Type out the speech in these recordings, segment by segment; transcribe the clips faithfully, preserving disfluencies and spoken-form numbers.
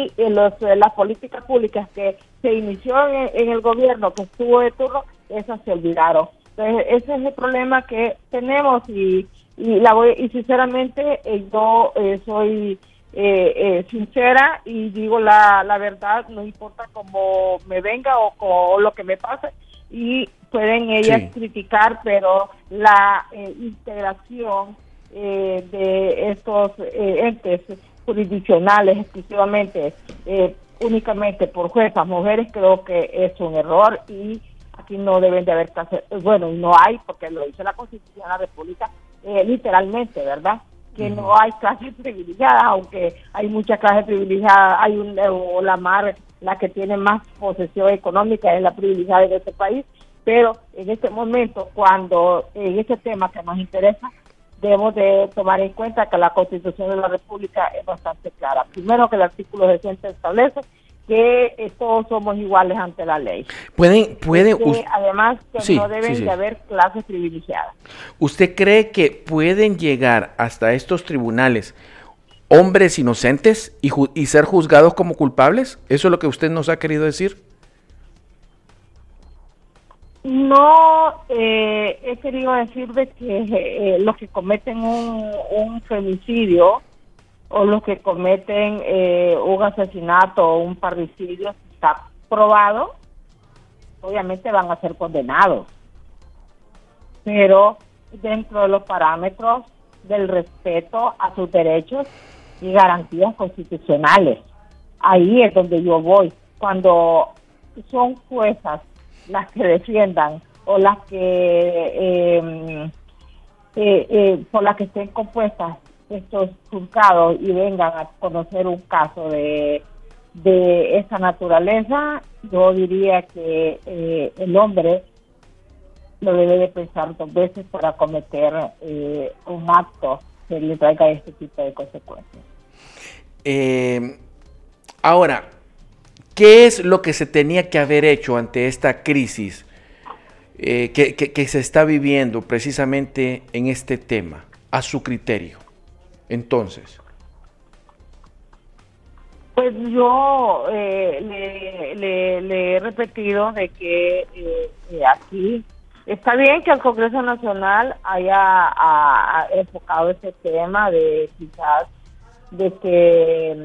y eh, los, eh, las políticas públicas que se inició en, en el gobierno que estuvo de turno, esas se olvidaron. Entonces, ese es el problema que tenemos y, y, la voy, y sinceramente eh, yo eh, soy eh, eh, sincera y digo la, la verdad, no importa cómo me venga o, o lo que me pase, y pueden ellas Sí. criticar, pero la eh, integración eh, de estos eh, entes jurisdiccionales exclusivamente, eh, únicamente por juezas mujeres, creo que es un error y aquí no deben de haber clases, bueno, y no hay, porque lo dice la Constitución de la República, eh, literalmente, ¿verdad? Que uh-huh. no hay clases privilegiadas, aunque hay muchas clases privilegiadas, hay un, o la mar, la que tiene más posesión económica es la privilegiada de este país, pero en este momento, cuando en este tema que nos interesa, debemos de tomar en cuenta que la Constitución de la República es bastante clara. Primero, que el artículo sesenta establece que eh, todos somos iguales ante la ley. Pueden, pueden, que, us- además, que sí, no deben sí, sí. de haber clases privilegiadas. ¿Usted cree que pueden llegar hasta estos tribunales hombres inocentes y, ju- y ser juzgados como culpables? ¿Eso es lo que usted nos ha querido decir? No eh, he querido decir de que eh, los que cometen un, un femicidio o los que cometen eh, un asesinato o un parricidio, está probado, obviamente van a ser condenados, pero dentro de los parámetros del respeto a sus derechos y garantías constitucionales. Ahí es donde yo voy. Cuando son juezas las que defiendan o las que eh, eh, eh, por las que estén compuestas estos juzgados y vengan a conocer un caso de de esa naturaleza, yo diría que eh, el hombre lo debe de pensar dos veces para cometer eh, un acto que le traiga este tipo de consecuencias. Eh, ahora, ¿qué es lo que se tenía que haber hecho ante esta crisis eh, que, que, que se está viviendo precisamente en este tema, a su criterio? Entonces, Pues yo eh, le, le, le he repetido de que eh, eh, aquí está bien que el Congreso Nacional haya ha, ha enfocado ese tema de quizás de que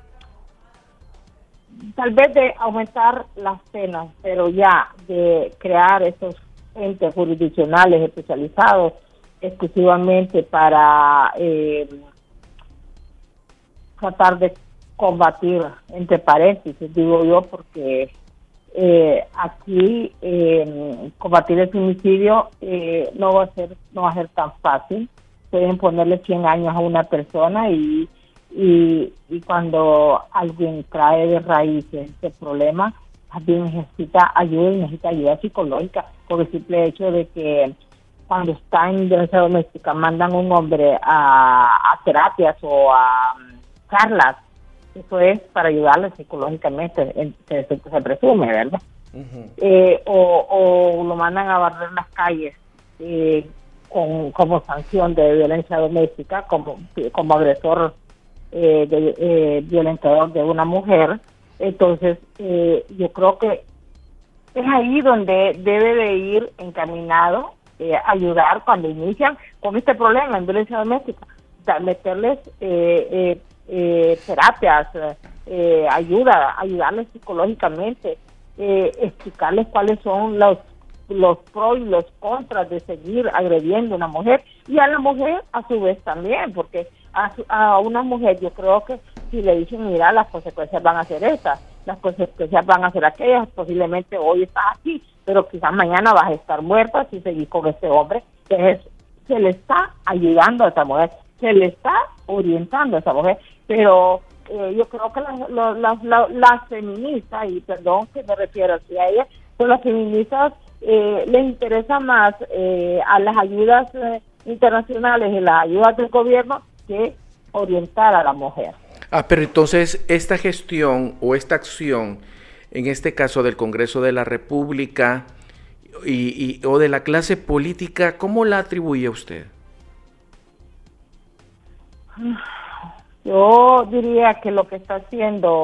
mm, tal vez de aumentar las penas, pero ya de crear esos entes jurisdiccionales especializados exclusivamente para eh, tratar de combatir, entre paréntesis, digo yo, porque eh, aquí eh, combatir el femicidio eh, no va a ser no va a ser tan fácil. Pueden ponerle cien años a una persona y y, y cuando alguien trae de raíz este problema, también necesita ayuda y necesita ayuda psicológica, por el simple hecho de que cuando está en violencia doméstica mandan un hombre a, a terapias o a um, charlas. Eso es para ayudarle psicológicamente, se, se, se presume, ¿verdad? Uh-huh. Eh, o, o lo mandan a barrer las calles eh, con como sanción de violencia doméstica, como, como agresor eh, de, eh, violentador de una mujer. Entonces, eh, yo creo que es ahí donde debe de ir encaminado, eh, ayudar cuando inician con este problema en violencia doméstica, meterles eh, eh, Eh, terapias, eh, ayuda, ayudarles psicológicamente, eh, explicarles cuáles son los los pros y los contras de seguir agrediendo a una mujer y a la mujer a su vez también, porque a, a una mujer yo creo que si le dicen mira las consecuencias van a ser estas, las consecuencias van a ser aquellas, posiblemente hoy estás aquí, pero quizás mañana vas a estar muerta si seguís con este hombre. Entonces se le está ayudando a esa mujer, se le está orientando a esa mujer, pero eh, yo creo que las la, la, la, la feministas, y perdón que me refiero así a ellas, pues las feministas eh, les interesa más eh, a las ayudas eh, internacionales y las ayudas del gobierno que orientar a la mujer. Ah, pero entonces esta gestión o esta acción, en este caso del Congreso de la República y, y o de la clase política, ¿cómo la atribuye a usted? Yo diría que lo que está haciendo